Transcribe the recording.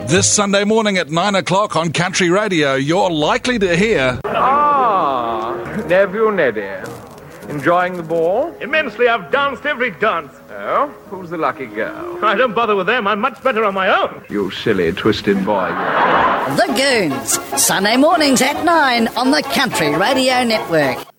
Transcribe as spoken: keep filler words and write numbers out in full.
This Sunday morning at nine o'clock on Country Radio, you're likely to hear... Ah, nephew Neddy. Enjoying the ball? Immensely. I've danced every dance. Oh? Who's the lucky girl? I don't bother with them. I'm much better on my own. You silly, twisted boy. The Goons. Sunday mornings at nine on the Country Radio Network.